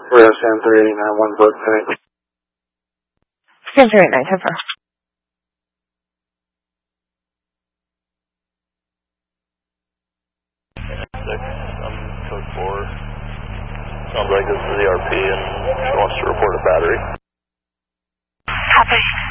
Rio San 389, 1 Brook, thanks. San 389, 10 4. Code 4. Sounds like this is the RP and she wants to report a battery. Copy.